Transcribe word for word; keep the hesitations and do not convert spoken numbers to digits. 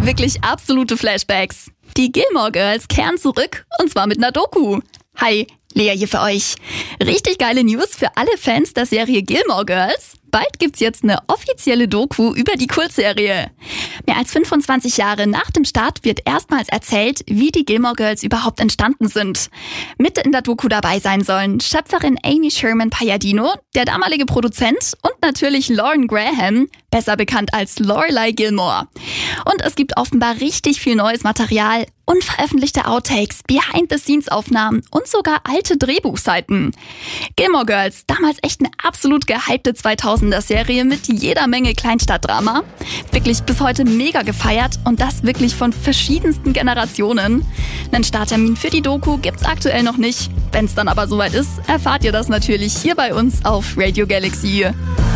Wirklich absolute Flashbacks. Die Gilmore Girls kehren zurück und zwar mit einer Doku. Hi, Lea hier für euch. Richtig geile News für alle Fans der Serie Gilmore Girls. Bald gibt's jetzt eine offizielle Doku über die Kultserie. Mehr als fünfundzwanzig Jahre nach dem Start wird erstmals erzählt, wie die Gilmore Girls überhaupt entstanden sind. Mit in der Doku dabei sein sollen Schöpferin Amy Sherman Palladino, der damalige Produzent und natürlich Lauren Graham, besser bekannt als Lorelai Gilmore. Und es gibt offenbar richtig viel neues Material, unveröffentlichte Outtakes, Behind-the-Scenes-Aufnahmen und sogar alte Drehbuchseiten. Gilmore Girls, damals echt eine absolut gehypte zweitausender-Serie mit jeder Menge Kleinstadtdrama. Wirklich bis heute mega gefeiert und das wirklich von verschiedensten Generationen. Einen Starttermin für die Doku gibt's aktuell noch nicht. Wenn's dann aber soweit ist, erfahrt ihr das natürlich hier bei uns auf Radio Galaxy.